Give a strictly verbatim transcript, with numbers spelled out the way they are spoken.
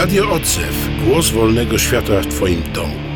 Radio Odzew. Głos wolnego świata w Twoim domu.